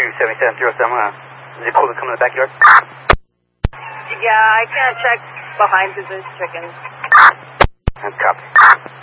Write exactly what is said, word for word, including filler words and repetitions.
two seven seven zero seven. Uh, is it cool to come in the backyard? Yeah, I can't check behind because there's chickens. That's copy.